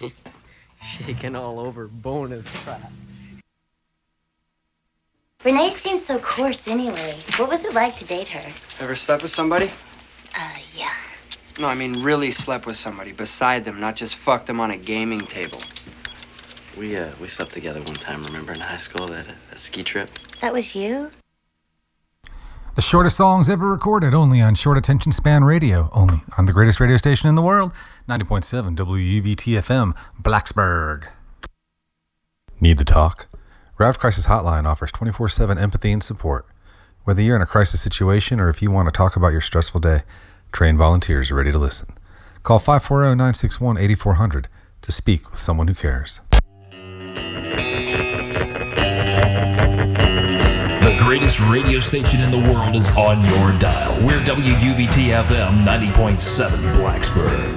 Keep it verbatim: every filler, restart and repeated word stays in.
Shaking all over, bonus crap. Renee seems so coarse anyway. What was it like to date her? Ever slept with somebody? Uh, yeah. No, I mean really slept with somebody beside them, not just fucked them on a gaming table. We, uh, we slept together one time, remember, in high school, that, that ski trip? That was you? The shortest songs ever recorded, only on Short Attention Span Radio, only on the greatest radio station in the world, ninety point seven W U V T F M, Blacksburg. Need to talk? Rav Crisis Hotline offers twenty-four seven empathy and support. Whether you're in a crisis situation or if you want to talk about your stressful day, trained volunteers are ready to listen. Call five four zero, nine six one, eight four zero zero to speak with someone who cares. The greatest radio station in the world is on your dial. We're W U V T F M ninety point seven Blacksburg.